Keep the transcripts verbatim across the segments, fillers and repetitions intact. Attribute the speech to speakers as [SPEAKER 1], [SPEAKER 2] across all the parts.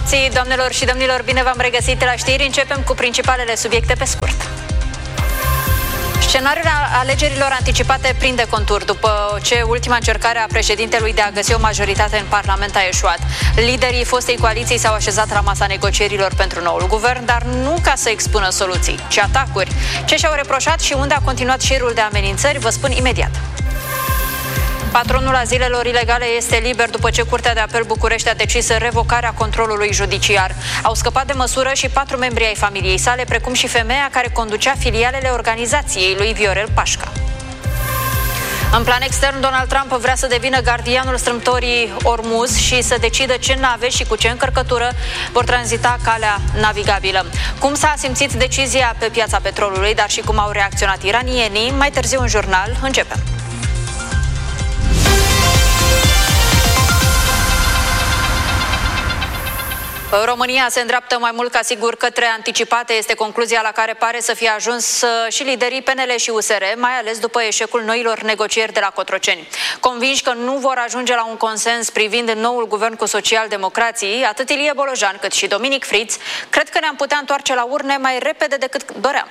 [SPEAKER 1] nopții, doamnelor și domnilor, bine v-am regăsit la știri. Începem cu principalele subiecte pe scurt. Scenariul alegerilor anticipate prinde contur după ce ultima încercare a președintelui de a găsi o majoritate în Parlament a eșuat. Liderii fostei coaliții s-au așezat la masa negocierilor pentru noul guvern, dar nu ca să expună soluții, ci atacuri. Ce și-au reproșat și unde a continuat șirul de amenințări, vă spun imediat. Patronul azilelor ilegale este liber după ce Curtea de Apel București a decis revocarea controlului judiciar. Au scăpat de măsură și patru membri ai familiei sale, precum și femeia care conducea filialele organizației lui Viorel Pașca. În plan extern, Donald Trump vrea să devină gardianul strâmtorii Ormuz și să decidă ce nave și cu ce încărcătură vor tranzita calea navigabilă. Cum s-a simțit decizia pe piața petrolului, dar și cum au reacționat iranienii, mai târziu în jurnal, începem. România se îndreaptă mai mult ca sigur către anticipate, este concluzia la care pare să fie ajuns și liderii P N L și U S R, mai ales după eșecul noilor negocieri de la Cotroceni. Convinși că nu vor ajunge la un consens privind noul guvern cu social-democrații, atât Ilie Bolojan cât și Dominic Friț cred că ne-am putea întoarce la urne mai repede decât doream.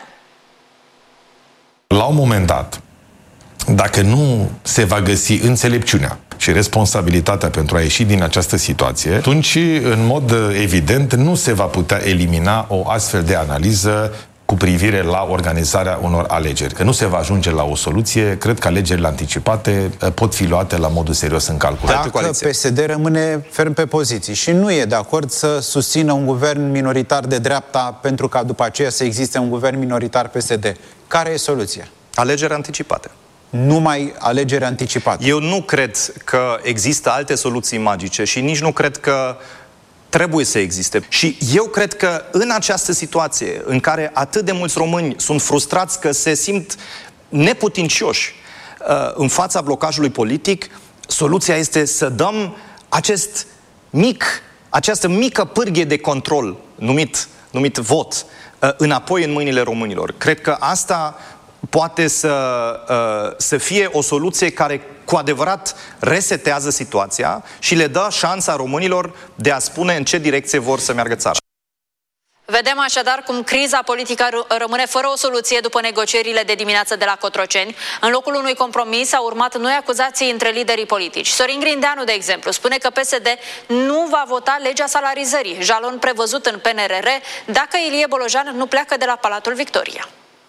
[SPEAKER 2] La un moment dat, dacă nu se va găsi înțelepciunea și responsabilitatea pentru a ieși din această situație, atunci, în mod evident, nu se va putea elimina o astfel de analiză cu privire la organizarea unor alegeri. Că nu se va ajunge la o soluție, cred că alegerile anticipate pot fi luate la modul serios în calcul.
[SPEAKER 3] Dacă P S D rămâne ferm pe poziții și nu e de acord să susțină un guvern minoritar de dreapta pentru ca după aceea să existe un guvern minoritar P S D, care e soluția?
[SPEAKER 4] Alegeri anticipate.
[SPEAKER 3] Numai alegeri anticipate.
[SPEAKER 4] Eu nu cred că există alte soluții magice și nici nu cred că trebuie să existe. Și eu cred că în această situație în care atât de mulți români sunt frustrați că se simt neputincioși uh, în fața blocajului politic, soluția este să dăm acest mic, această mică pârghie de control numit, numit vot uh, înapoi în mâinile românilor. Cred că asta poate să, să fie o soluție care cu adevărat resetează situația și le dă șansa românilor de a spune în ce direcție vor să meargă țara.
[SPEAKER 1] Vedem așadar cum criza politică rămâne fără o soluție după negocierile de dimineață de la Cotroceni. În locul unui compromis au urmat noi acuzații între liderii politici. Sorin Grindeanu, de exemplu, spune că P S D nu va vota legea salarizării, jalon prevăzut în P N R R, dacă Ilie Bolojan nu pleacă de la Palatul Victoria.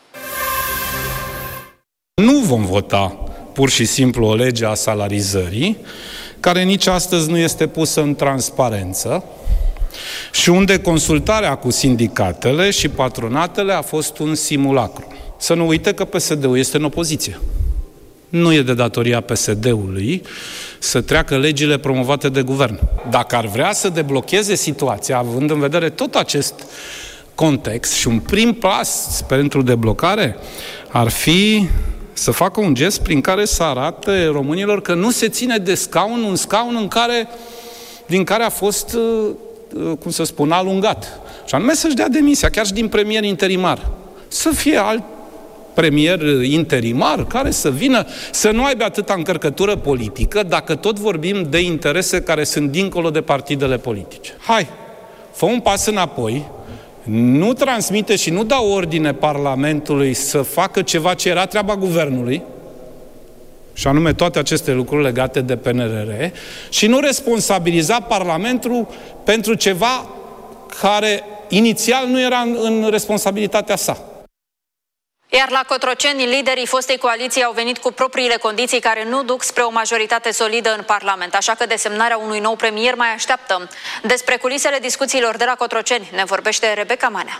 [SPEAKER 5] Nu vom vota pur și simplu o lege a salarizării, care nici astăzi nu este pusă în transparență și unde consultarea cu sindicatele și patronatele a fost un simulacru. Să nu uite că P S D-ul este în opoziție. Nu e de datoria P S D-ului să treacă legile promovate de guvern. Dacă ar vrea să deblocheze situația, având în vedere tot acest context și un prim pas pentru deblocare, ar fi să facă un gest prin care să arate românilor că nu se ține de scaun, un scaun în care, din care a fost, cum să spun, alungat. Și anume să-și dea demisia, chiar și din premier interimar. Să fie alt premier interimar care să vină, să nu aibă atâta încărcătură politică, dacă tot vorbim de interese care sunt dincolo de partidele politice. Hai, fă un pas înapoi, nu transmite și nu dă ordine Parlamentului să facă ceva ce era treaba guvernului, și anume toate aceste lucruri legate de P N R R, și nu responsabiliza Parlamentul pentru ceva care inițial nu era în, în responsabilitatea sa.
[SPEAKER 1] Iar la Cotroceni, liderii fostei coaliții au venit cu propriile condiții care nu duc spre o majoritate solidă în Parlament, așa că desemnarea unui nou premier mai așteaptă. Despre culisele discuțiilor de la Cotroceni ne vorbește Rebecca Manea.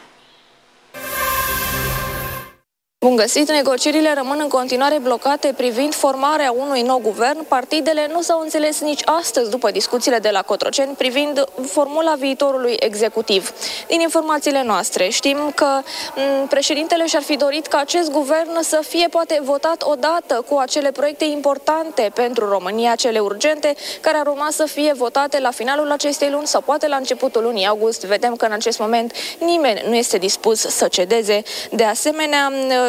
[SPEAKER 6] Bun găsit, negocierile rămân în continuare blocate privind formarea unui nou guvern. Partidele nu s-au înțeles nici astăzi după discuțiile de la Cotroceni privind formula viitorului executiv. Din informațiile noastre știm că m, președintele și-ar fi dorit ca acest guvern să fie poate votat odată cu acele proiecte importante pentru România, cele urgente, care ar urma să fie votate la finalul acestei luni sau poate la începutul lunii august. Vedem că în acest moment nimeni nu este dispus să cedeze. De asemenea,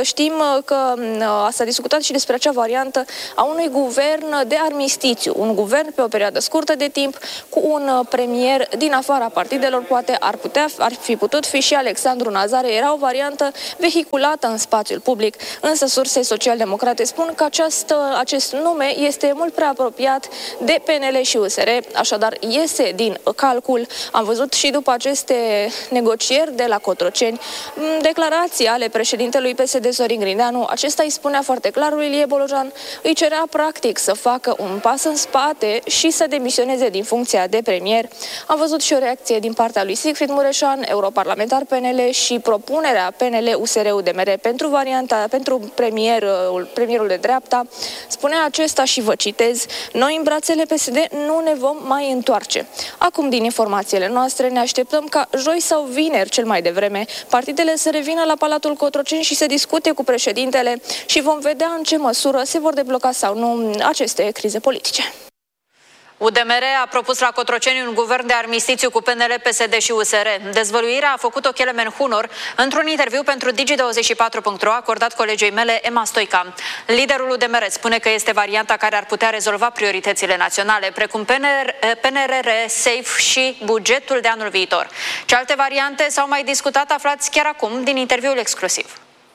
[SPEAKER 6] știm că s-a discutat și despre acea variantă a unui guvern de armistițiu, un guvern pe o perioadă scurtă de timp cu un premier din afara partidelor, poate ar putea ar fi putut fi și Alexandru Nazare, era o variantă vehiculată în spațiul public, însă surse social-democrate spun că această, acest nume este mult prea apropiat de P N L și U S R, așadar iese din calcul. Am văzut și după aceste negocieri de la Cotroceni declarații ale președintelui P S D Sorin Grindeanu. Acesta îi spunea foarte clar lui Ilie Bolojan, îi cerea practic să facă un pas în spate și să demisioneze din funcția de premier. Am văzut și o reacție din partea lui Sigfrid Mureșan, europarlamentar P N L, și propunerea P N L U S R U D M R pentru varianta, pentru premierul, premierul de dreapta. Spunea acesta și vă citez: noi în brațele P S D nu ne vom mai întoarce. Acum, din informațiile noastre, ne așteptăm ca joi sau vineri, cel mai devreme, partidele să revină la Palatul Cotroceni și să discute cu președintele și vom vedea în ce măsură se vor debloca sau nu aceste crize politice.
[SPEAKER 1] U D M R a propus la Cotroceni un guvern de armistițiu cu P N L, P S D și U S R. Dezvăluirea a făcut-o Kelemen Hunor într-un interviu pentru Digi douăzeci și patru punct ro acordat colegei mele, Emma Stoica. Liderul U D M R spune că este varianta care ar putea rezolva prioritățile naționale, precum P N R R, SAFE și bugetul de anul viitor. Ce alte variante s-au mai discutat, aflați chiar acum din interviul exclusiv.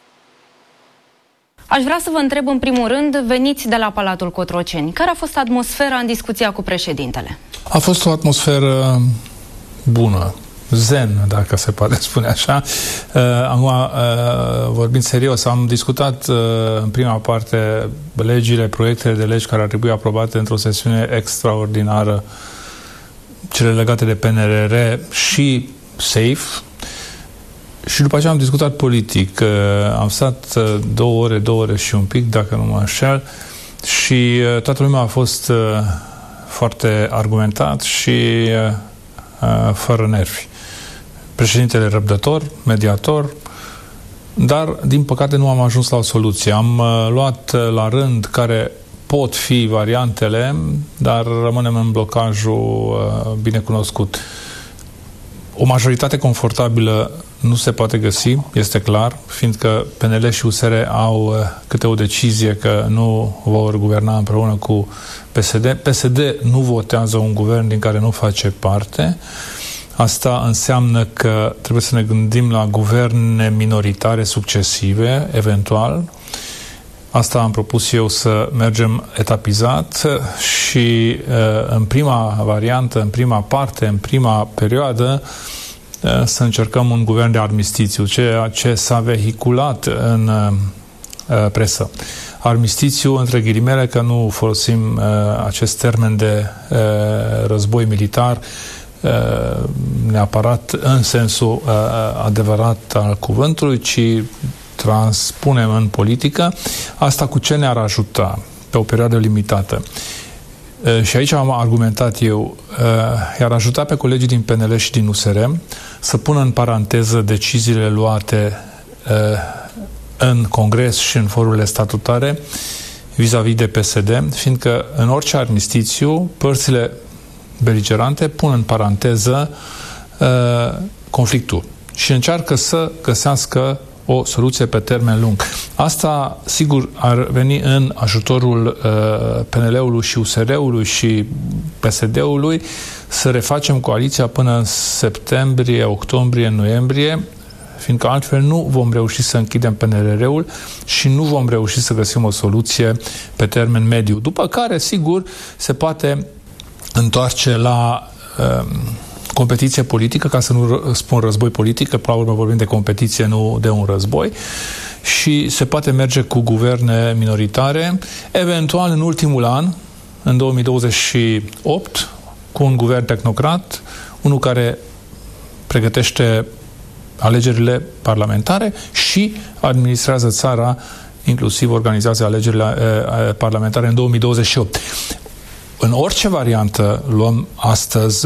[SPEAKER 7] Aș vrea să vă întreb în primul rând, veniți de la Palatul Cotroceni. Care a fost atmosfera în discuția cu președintele? A fost o atmosferă bună, zen, dacă se poate spune așa. Acum, uh, vorbind serios, am discutat uh, în prima parte legile, proiectele de legi care ar trebui aprobate într-o sesiune extraordinară, cele legate de P N R R și SAFE. Și după aceea am discutat politic. Am stat două ore, două ore și un pic, dacă nu mă înșel, și toată lumea a fost foarte argumentat și fără nervi. Președintele răbdător, mediator, dar, din păcate, nu am ajuns la o soluție. Am luat la rând care pot fi variantele, dar rămânem în blocajul binecunoscut. O majoritate confortabilă nu se poate găsi, este clar, fiindcă P N L și U S R au câte o decizie că nu vor guverna împreună cu P S D. P S D nu votează un guvern din care nu face parte. Asta înseamnă că trebuie să ne gândim la guverne minoritare succesive, eventual. Asta am propus eu, să mergem etapizat și în prima variantă, în prima parte, în prima perioadă, să încercăm un guvern de armistițiu, ceea ce s-a vehiculat în uh, presă. Armistițiu, între ghilimele, că nu folosim uh, acest termen de uh, război militar uh, neapărat în sensul uh, adevărat al cuvântului, ci transpunem în politică. Asta cu ce ne-ar ajuta pe o perioadă limitată? Și aici am argumentat eu, i-ar ajuta pe colegii din P N L și din U S R să pună în paranteză deciziile luate în Congres și în forurile statutare vis-a-vis de P S D, fiindcă în orice armistițiu, părțile beligerante pun în paranteză conflictul și încearcă să găsească o soluție pe termen lung. Asta, sigur, ar veni în ajutorul uh, P N L-ului și U S R-ului și P S D-ului să refacem coaliția până în septembrie, octombrie, noiembrie, fiindcă altfel nu vom reuși să închidem P N R R-ul și nu vom reuși să găsim o soluție pe termen mediu. După care, sigur, se poate întoarce la uh, competiție politică, ca să nu spun război politic, că până la urmă vorbim de competiție, nu de un război, și se poate merge cu guverne minoritare, eventual în ultimul an, în două mii douăzeci și opt, cu un guvern tehnocrat, unul care pregătește alegerile parlamentare și administrează țara, inclusiv organizează alegerile parlamentare în două mii douăzeci și opt. în orice variantă luăm astăzi,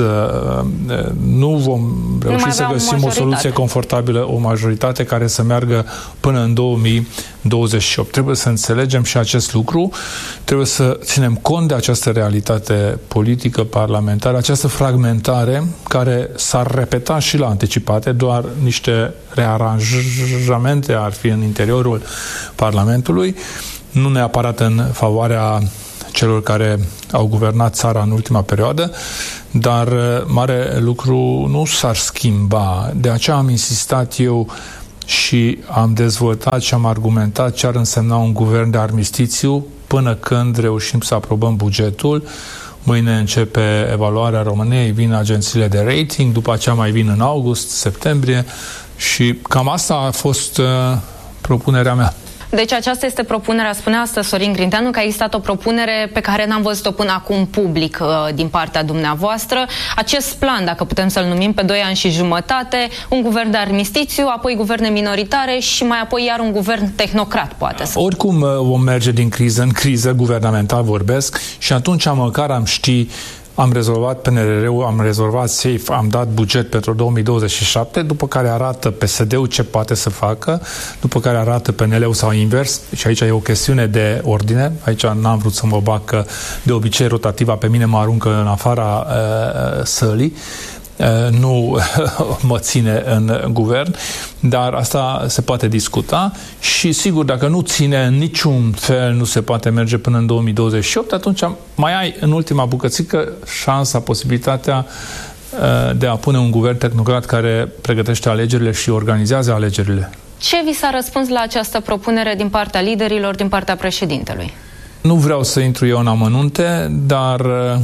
[SPEAKER 7] nu vom reuși nu să găsim o soluție confortabilă, o majoritate care să meargă până în două mii douăzeci și opt. Trebuie să înțelegem și acest lucru, trebuie să ținem cont de această realitate politică parlamentară, această fragmentare care s-ar repeta și la anticipate, doar niște rearanjamente ar fi în interiorul Parlamentului, nu neapărat în favoarea celor care au guvernat țara în ultima perioadă, dar mare lucru nu s-ar schimba. De aceea am insistat eu și am dezvoltat și am argumentat ce ar însemna un guvern de armistițiu până când reușim să aprobăm bugetul. Mâine începe evaluarea României, vin agențiile de rating, după aceea mai vin în august, septembrie și cam asta a fost uh, propunerea mea.
[SPEAKER 8] Deci aceasta este propunerea, spunea astăzi Sorin Grindeanu, că a existat o propunere pe care n-am văzut-o până acum public uh, din partea dumneavoastră. Acest plan, dacă putem să-l numim, pe doi ani și jumătate, un guvern de armistițiu, apoi guverne minoritare și mai apoi iar un guvern tehnocrat, poate.
[SPEAKER 7] Oricum uh, vom merge din criză în criză, guvernamental vorbesc, și atunci măcar am ști. Am rezolvat P N R R-ul, am rezolvat SAFE, am dat buget pentru două mii douăzeci și șapte, după care arată P S D-ul ce poate să facă, după care arată P N L-ul sau invers, și aici e o chestiune de ordine, aici n-am vrut să mă bag că de obicei rotativa pe mine mă aruncă în afara uh, sălii, uh, nu mă ține în guvern, dar asta se poate discuta și sigur, dacă nu ține în niciun fel, nu se poate merge până în două mii douăzeci și opt, atunci mai ai în ultima bucățică șansa, posibilitatea uh, de a pune un guvern tehnocrat care pregătește alegerile și organizează alegerile.
[SPEAKER 8] Ce vi s-a răspuns la această propunere din partea liderilor, din partea președintelui?
[SPEAKER 7] Nu vreau să intru eu în amănunte, dar uh,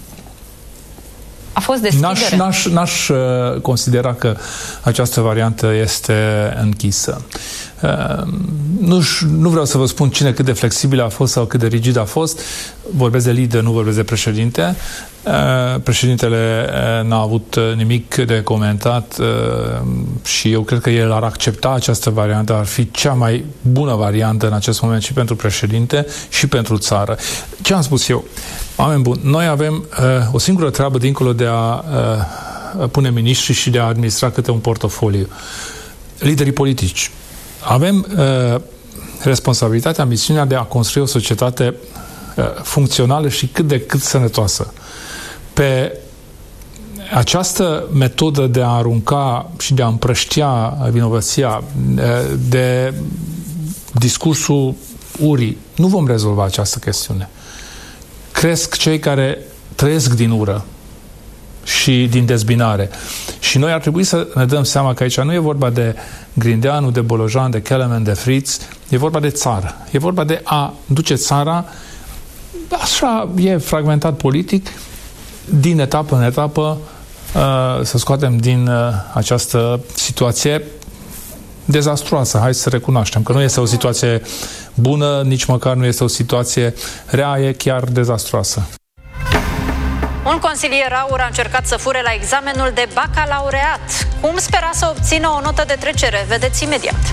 [SPEAKER 8] a fost deschidere.
[SPEAKER 7] N-aș, n-aș, n-aș uh, considera că această variantă este închisă. Uh, nu, nu vreau să vă spun cine cât de flexibil a fost sau cât de rigid a fost. Vorbesc de lider, nu vorbesc de președinte. Uh, președintele uh, n-a avut uh, nimic de comentat uh, și eu cred că el ar accepta această variantă, ar fi cea mai bună variantă în acest moment și pentru președinte și pentru țară. Ce am spus eu? Oameni buni, noi avem uh, o singură treabă dincolo de a uh, pune miniștri și de a administra câte un portofoliu. Liderii politici. Avem uh, responsabilitatea, misiunea de a construi o societate uh, funcțională și cât de cât sănătoasă. Pe această metodă de a arunca și de a împrăștia vinovăția, uh, de discursul urii, nu vom rezolva această chestiune. Cresc cei care trăiesc din ură și din dezbinare. Și noi ar trebui să ne dăm seama că aici nu e vorba de Grindeanu, de Bolojan, de Kelemen, de Fritz, e vorba de țară. E vorba de a duce țara, așa e fragmentat politic, din etapă în etapă, să scoatem din această situație dezastruoasă. Hai să recunoaștem că nu este o situație bună, nici măcar nu este o situație rea, e chiar dezastruoasă.
[SPEAKER 1] Un consilier aur a încercat să fure la examenul de bacalaureat. Cum spera să obțină o notă de trecere? Vedeți imediat.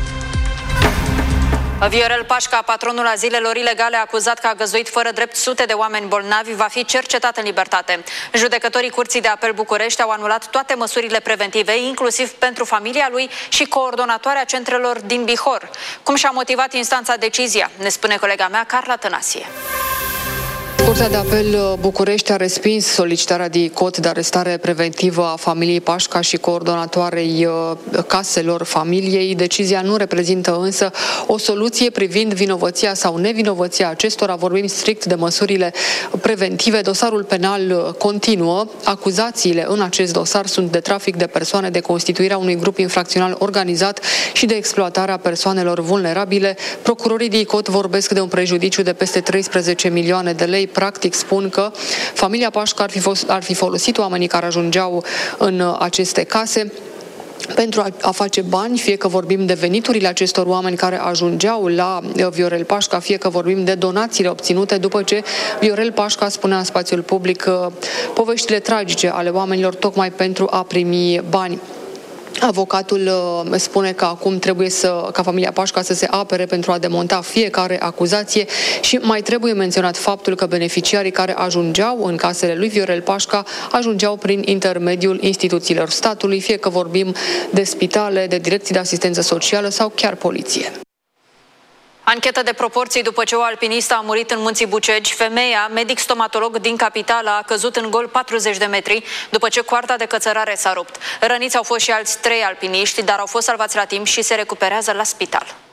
[SPEAKER 1] Viorel Pașca, patronul azilelor ilegale, acuzat că a găzduit fără drept sute de oameni bolnavi, va fi cercetat în libertate. Judecătorii Curții de Apel București au anulat toate măsurile preventive, inclusiv pentru familia lui și coordonatoarea centrelor din Bihor. Cum și-a motivat instanța decizia? Ne spune colega mea, Carla Tănasie.
[SPEAKER 9] Curtea de Apel București a respins solicitarea de cod de arestare preventivă a familiei Pașca și coordonatoarei caselor familiei. Decizia nu reprezintă însă o soluție privind vinovăția sau nevinovăția acestora. Vorbim strict de măsurile preventive. Dosarul penal continuă. Acuzațiile în acest dosar sunt de trafic de persoane, de constituirea unui grup infracțional organizat și de exploatarea persoanelor vulnerabile. Procurorii de I C O T vorbesc de un prejudiciu de peste treisprezece milioane de lei. Practic spun că familia Pașca ar fi, fost, ar fi folosit oamenii care ajungeau în aceste case pentru a, a face bani, fie că vorbim de veniturile acestor oameni care ajungeau la Viorel Pașca, fie că vorbim de donațiile obținute după ce Viorel Pașca spunea în spațiul public poveștile tragice ale oamenilor tocmai pentru a primi bani. Avocatul spune că acum trebuie să, ca familia Pașca să se apere pentru a demonta fiecare acuzație și mai trebuie menționat faptul că beneficiarii care ajungeau în casele lui Viorel Pașca ajungeau prin intermediul instituțiilor statului, fie că vorbim de spitale, de direcții de asistență socială sau chiar poliție.
[SPEAKER 1] Anchetă de proporții după ce o alpinistă a murit în Munții Bucegi. Femeia, medic stomatolog din capitală, a căzut în gol patruzeci de metri după ce coarda de cățărare s-a rupt. Răniți au fost și alți trei alpiniști, dar au fost salvați la timp și se recuperează la spital.